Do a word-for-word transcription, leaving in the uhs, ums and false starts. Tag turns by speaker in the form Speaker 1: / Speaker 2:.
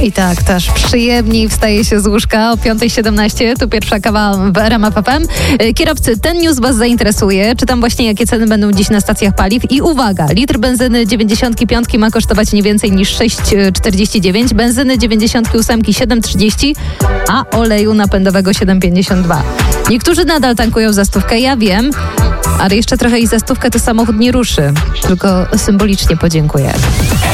Speaker 1: I tak, też przyjemniej wstaje się z łóżka o piąta siedemnaście. Tu pierwsza kawa w R M F F M. Kierowcy, ten news was zainteresuje. Czytam właśnie, jakie ceny będą dziś na stacjach paliw. I uwaga, litr benzyny dziewięćdziesiąt pięć ma kosztować nie więcej niż sześć czterdzieści dziewięć, benzyny dziewięćdziesiąt osiem siedem trzydzieści, a oleju napędowego siedem pięćdziesiąt dwa. Niektórzy nadal tankują za stówkę, ja wiem, ale jeszcze trochę i za stówkę to samochód nie ruszy. Tylko symbolicznie podziękuję.